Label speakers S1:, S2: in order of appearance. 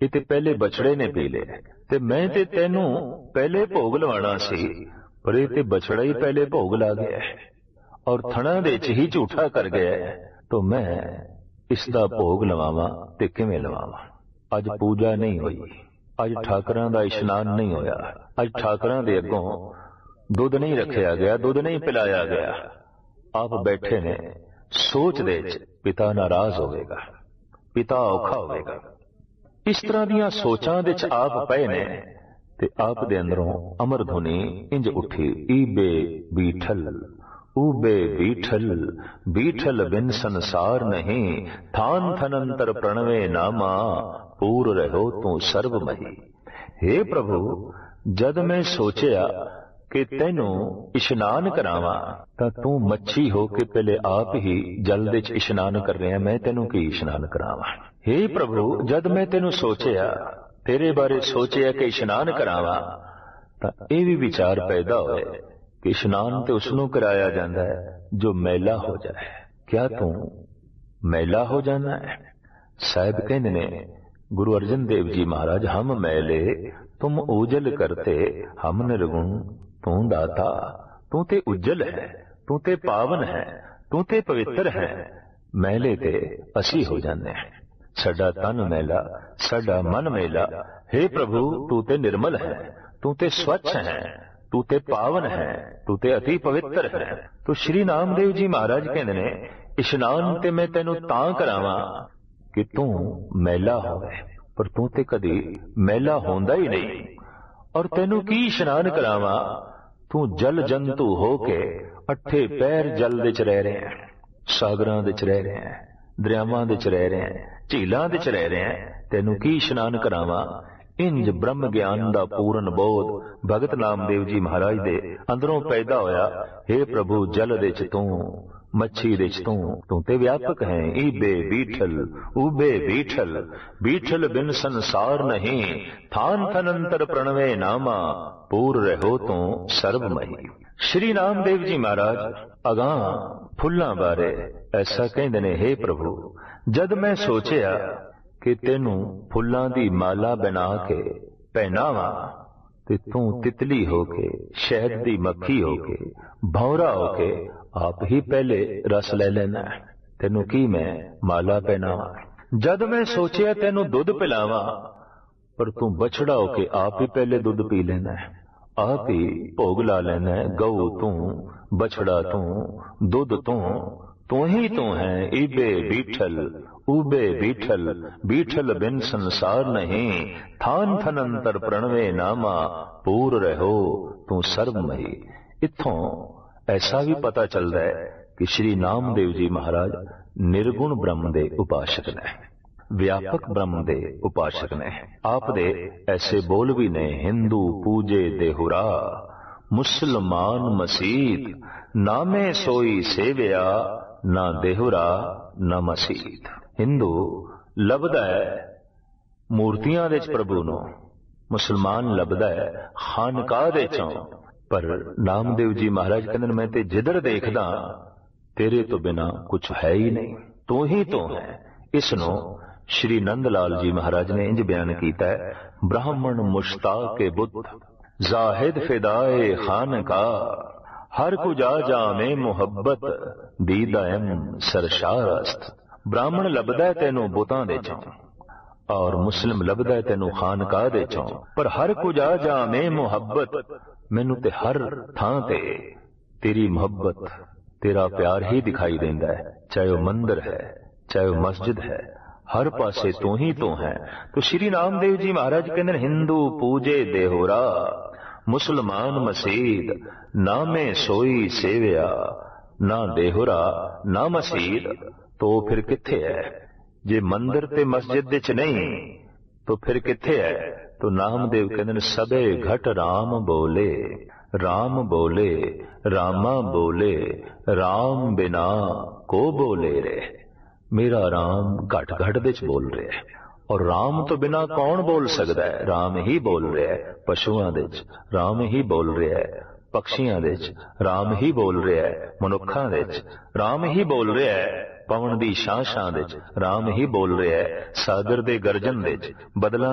S1: ਇਹ ਤੇ ਪਹਿਲੇ ਬਛੜੇ ਨੇ ਪੀ ਲਿਆ, ਤੇ ਮੈਂ ਤੇ ਤੈਨੂੰ ਪਹਿਲੇ ਭੋਗ ਲਵਾਣਾ ਸੀ, ਪਰ ਇਹ ਤੇ ਬਛੜਾ ਹੀ ਪਹਿਲੇ ਭੋਗ ਲਾ ਗਿਆ ਔਰ ਥਣਾ ਦੇ ਚ ਹੀ ਝੂਠਾ ਕਰ ਗਿਆ, ਤਾਂ ਮੈਂ ਇਸ ਦਾ ਭੋਗ ਲਵਾਵਾਂ ਤੇ ਕਿਵੇਂ ਲਵਾਵਾਂ। ਅੱਜ ਪੂਜਾ ਨਹੀਂ ਹੋਈ, ਅੱਜ ਠਾਕਰਾਂ ਦਾ ਇਸ਼ਨਾਨ ਨਹੀਂ ਹੋਇਆ, ਅੱਜ ਠਾਕਰਾਂ ਦੇ ਅੱਗੋਂ ਦੁੱਧ ਨਹੀਂ ਰੱਖਿਆ ਗਿਆ, ਦੁੱਧ ਨਹੀਂ ਪਿਲਾਇਆ ਗਿਆ। ਆਪ ਬੈਠੇ ਨੇ ਸੋਚ ਦੇ ਚ, ਪਿਤਾ ਨਾਰਾਜ਼ ਹੋਵੇਗਾ, ਪਿਤਾ ਔਖਾ ਹੋਵੇਗਾ। ਇਸ ਤਰ੍ਹਾਂ ਦੀਆਂ ਸੋਚਾਂ ਦੇ ਚ ਆਪ ਪਏ ਨੇ, ਤੇ ਆਪ ਦੇ ਅੰਦਰੋਂ ਅਮਰ ਧੁਨੀ ਇੰਜ ਉੱਠੀ, ਈਬੇ ਬੀਠਲ ਊਬੇ ਬੀਠਲ, ਬੀਠਲ ਬਿਨ ਸੰਸਾਰ ਨਹੀਂ, ਥਾਨ ਥਨੰਤਰ ਪ੍ਰਣਵੇ ਨਾਮਾ, ਪੂਰ ਰਹੋ ਤੂੰ ਸਰਬ ਮਹੀ। हे ਪ੍ਰਭੂ, ਜਦ ਮੈਂ ਸੋਚਿਆ ਕਿ ਤੈਨੂੰ ਇਸ਼ਨਾਨ ਕਰਾਵਾਂ, ਤਾਂ ਤੂੰ ਮੱਛੀ ਹੋ ਕੇ ਪਹਿਲੇ ਆਪ ਹੀ ਜਲ ਦੇ ਚ ਇਸ਼ਨਾਨ ਕਰ ਰਿਹਾ, ਮੈਂ ਤੈਨੂੰ ਕੀ ਇਸ਼ਨਾਨ ਕਰਾਵਾਂ। हे ਪ੍ਰਭੂ, ਜਦ ਮੈਂ ਤੈਨੂੰ ਸੋਚਿਆ, ਤੇਰੇ ਬਾਰੇ ਸੋਚਿਆ ਕਿ ਇਸ਼ਨਾਨ ਕਰਾਵਾਂ, ਤਾਂ ਇਹ ਵੀ ਵਿਚਾਰ ਪੈਦਾ ਹੋਏ ਕਿ ਇਸ਼ਨਾਨ ਤੇ ਉਸਨੂੰ ਕਰਾਇਆ ਜਾਂਦਾ ਹੈ ਜੋ ਮੈਲਾ ਹੋ ਜਾਏ। ਕਿਆ ਤੂੰ ਮੈਲਾ ਹੋ ਜਾਣਾ ਹੈ? ਸਾਹਿਬ ਕਹਿੰਦੇ ਨੇ ਗੁਰੂ ਅਰਜਨ ਦੇਵ ਜੀ ਮਹਾਰਾਜ, ਹਮ ਮੈਲੇ ਤੁਮ ਉਜਲ ਕਰਤੇ, ਹਮ ਨਿਰਗੁਣ ਤੂੰ ਦਾਤਾ। ਤੂੰ ਤੇ ਉਜਲ ਹੈ, ਤੂੰ ਤੇ ਪਾਵਨ ਹੈ, ਤੂੰ ਤੇ ਪਵਿੱਤਰ ਹੈ, ਮੈਲੇ ਤੇ ਅਸੀਂ ਹੋ ਜਾਂਦੇ ਹਾਂ। ਸਾਡਾ ਤਨ ਮੈਲਾ, ਸਾਡਾ ਮਨ ਮੈਲਾ। हे ਪ੍ਰਭੂ, ਤੂੰ ਤੇ ਨਿਰਮਲ ਹੈ, ਤੂੰ ਤੇ ਸਵੱਛ ਹੈ, ਤੂੰ ਤੇ ਪਾਵਨ ਹੈ, ਤੂੰ ਤੇ ਅਤੀ ਪਵਿੱਤਰ ਹੈ। ਤੋ ਸ਼੍ਰੀ ਨਾਮਦੇਵ ਜੀ ਮਹਾਰਾਜ ਕਹਿੰਦੇ ਨੇ, ਇਸ਼ਨਾਨ ਤੇ ਮੈਂ ਤੈਨੂੰ ਤਾਂ ਕਰਾਵਾਂ ਕਿ ਤੂੰ ਮੈਲਾ ਹੋਵੇ, ਪਰ ਤੂੰ ਤੇ ਕਦੀ ਮੈਲਾ ਹੁੰਦਾ ਹੀ ਨਹੀਂ। ਔਰ ਤੈਨੂੰ ਕੀ ਇਸ਼ਨਾਨ ਕਰਾਵਾਂ, ਤੂੰ ਜਲ ਜੰਤੂ ਹੋ ਕੇ ਅੱਠੇ ਪੈਰ ਜਲ ਦੇ ਚ ਰਹਿ ਰਿਹਾ, ਸਾਗਰਾਂ ਦੇ ਚ ਰਹਿ ਰਿਹਾ, ਦਰਿਆਵਾਂ ਦੇ ਚ ਰਹਿ ਰਿਹਾ, ਝੀਲਾਂ ਦੇ ਚ ਰਹਿ ਰਿਹਾ, ਤੈਨੂੰ ਕੀ ਇਸ਼ਨਾਨ ਕਰਾਵਾਂ। ਇੰਜ ਬ੍ਰਹਮ ਗਿਆਨ ਦਾ ਪੂਰਨ ਬੋਧ ਭਗਤ ਨਾਮਦੇਵ ਜੀ ਮਹਾਰਾਜ ਦੇ ਅੰਦਰੋਂ ਪੈਦਾ ਹੋਇਆ। हे ਪ੍ਰਭੂ, ਜਲ ਦੇ ਚ ਤੂੰ, ਮੱਛੀ ਦੇ ਚ ਤੂੰ ਤੇ ਵਿਆਪਕ ਹੈ। ਈਬੇ ਬੀਠਲ ਊਬੇ ਬੀਠਲ, ਬੀਠਲ ਬਿਨ ਸੰਸਾਰ ਨਹੀਂ, ਥਾਨ ਥਨੰਤਰ ਪ੍ਰਣਵੇ ਨਾਮਾ, ਪੂਰ ਰਹੋ ਤੂੰ ਸਰਬ ਮਹੀ। ਸ਼੍ਰੀ ਨਾਮਦੇਵ ਜੀ ਮਹਾਰਾਜ ਅਗਾਂਹ ਫੁੱਲਾਂ ਬਾਰੇ ਐਸਾ ਕਹਿੰਦੇ ਨੇ, हे ਪ੍ਰਭੂ, ਜਦ ਮੈਂ ਸੋਚਿਆ ਕਿ ਤੈਨੂੰ ਫੁੱਲਾਂ ਦੀ ਮਾਲਾ ਬਣਾ ਕੇ ਪਹਿਨਾਵਾਂ, ਤੇ ਤੂੰ ਤਿਤਲੀ ਹੋ ਕੇ, ਸ਼ਹਿਦ ਦੀ ਮੱਖੀ ਹੋ ਕੇ, ਭੌਰਾ ਹੋ ਕੇ ਆਪ ਹੀ ਪਹਿਲੇ ਰਸ ਲੈ ਲੈਣਾ, ਤੈਨੂੰ ਕੀ ਮੈਂ ਮਾਲਾ ਪਹਿਨਾਵਾਂ। ਜਦ ਮੈਂ ਸੋਚਿਆ ਤੈਨੂੰ ਦੁੱਧ ਪਿਲਾਵਾਂ, ਪਰ ਤੂੰ ਬਛੜਾ ਹੋ ਕੇ ਆਪ ਹੀ ਪਹਿਲੇ ਦੁੱਧ ਪੀ ਲੈਣਾ, ਆਪ ਹੀ ਭੋਗ ਲਾ ਲੈਣਾ। ਗਊ ਤੂੰ, ਬਛੜਾ ਤੂੰ, ਦੁੱਧ ਤੂੰ ਹੀ ਤੂੰ ਹੈ। ਈਬੇ ਬੀਠਲ ਊਬੇ ਬੀਠਲ, ਬੀਠਲ ਬਿਨ ਸੰਸਾਰ ਨਹੀਂ, ਥਾਨ ਥਨੰਤਰ ਪ੍ਰਣਵੇ ਨਾਮਾ, ਪੂਰ ਰਹੋ ਤੂੰ ਸਰਬ ਮਹੀ। ਇੱਥੋਂ ਐਸਾ ਵੀ ਪਤਾ ਚੱਲਦਾ ਹੈ ਕਿ ਸ਼੍ਰੀ ਨਾਮਦੇਵ ਜੀ ਮਹਾਰਾਜ ਨਿਰਗੁਣ ਬ੍ਰਹਮ ਦੇ ਉਪਾਸ਼ਕ ਨੇ, ਵਿਆਪਕ ਬ੍ਰਹਮ ਦੇ ਉਪਾਸ਼ਕ ਨੇ। ਆਪ ਦੇ ਐਸੇ ਬੋਲ ਵੀ ਨੇ, ਹਿੰਦੂ ਪੂਜੇ ਦੇਹੁਰਾ, ਮੁਸਲਮਾਨ ਮਸੀਤ, ਨਾਮੇ ਸੋਈ ਸੇਵਿਆ, ਨਾ ਦੇਹੁਰਾ ਨਾ ਮਸੀਤ। ਹਿੰਦੂ ਲੱਭਦਾ ਹੈ ਮੂਰਤੀਆਂ ਦੇ ਚ ਪ੍ਰਭੂ ਨੂੰ, ਮੁਸਲਮਾਨ ਲੱਭਦਾ ਹੈ ਖਾਨਕਾਹ ਦੇ ਚੋਂ, ਪਰ ਨਾਮਦੇਵ ਜੀ ਮਹਾਰਾਜ ਕਹਿੰਦੇ ਨੇ, ਮੈਂ ਤੇ ਜਿੱਧਰ ਦੇਖਦਾ ਤੇਰੇ ਤੋਂ ਬਿਨਾ ਕੁਛ ਹੈ ਹੀ ਨਹੀਂ, ਤੂੰ ਹੀ ਤੂੰ ਹੈ। ਇਸ ਨੂੰ ਸ਼੍ਰੀ ਨੰਦ ਲਾਲ ਜੀ ਮਹਾਰਾਜ ਨੇ ਇੰਜ ਬਿਆਨ ਕੀਤਾ ਹੈ, ਬ੍ਰਾਹਮਣ ਮੁਸ਼ਤਾਕ ਬੁੱਧ, ਜ਼ਾਹਿਦ ਫਿਦਾਏ ਖਾਨਕਾਹ, ਹਰ ਕੁ ਜਾ ਜਾਵੇਂ ਮੁਹੱਬਤ, ਦੀਦਾਇਮ ਸਰਸ਼ਾਰਸਤ। ਬ੍ਰਾਹਮਣ ਲੱਭਦਾ ਹੈ ਤੈਨੂੰ ਬੁੱਤਾਂ ਦੇ ਚੋਂ, ਔਰ ਮੁਸਲਿਮ ਲੱਭਦਾ ਹੈ ਤੈਨੂੰ ਖਾਨਕਾਹ ਦੇ ਚੋਂ, ਪਰ ਹਰ ਕੁ ਜਾ ਜਾਵੇਂ ਮੁਹੱਬਤ, ਮੈਨੂੰ ਤੇ ਹਰ ਥਾਂ ਤੇ ਤੇਰੀ ਮੁਹੱਬਤ, ਤੇਰਾ ਪਿਆਰ ਹੀ ਦਿਖਾਈ ਦਿੰਦਾ ਹੈ, ਚਾਹੇ ਉਹ ਮੰਦਿਰ ਹੈ, ਚਾਹੇ ਉਹ ਮਸਜਿਦ ਹੈ, ਹਰ ਪਾਸੇ ਤੂੰ ਹੀ ਤੂੰ ਹੈ। तो श्री नामदेव जी महाराज कहते हिंदू पूजे देहोरा मुसलमान मसीद नामे सोई सेविया ना देहोरा ना मसीद। तो फिर किथे है? जे मंदिर ते मस्जिद विच नहीं तो फिर किथे है? तो नामदेव कहते सबे घट राम बोले राम बोले रामा बोले राम बिना को बोले रे। मेरा राम घट घट विच बोल रहा है और राम तो बिना कौन बोल सकता है? राम ही बोल रहा है। पशुओं विच राम ही बोल रहा है, पक्षियों विच राम ही बोल रहा है, मनुखों विच राम ही बोल रहा है, पवन दी शां शां विच राम ही बोल रहा है, सागर दे गर्जन विच बदलां